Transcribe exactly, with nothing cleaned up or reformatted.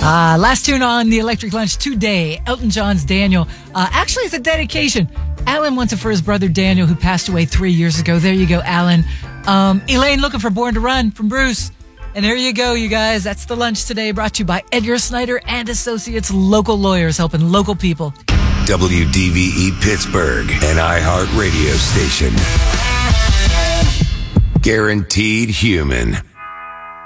Uh, last tune on the Electric Lunch today, Elton John's Daniel. Uh, actually, it's a dedication. Alan wants it for his brother Daniel, who passed away three years ago. There you go, Alan. Um, Elaine looking for Born to Run from Bruce. And there you go, you guys. That's the lunch today, brought to you by Edgar Snyder and Associates, local lawyers helping local people. W D V E Pittsburgh, an iHeart radio station. Guaranteed human.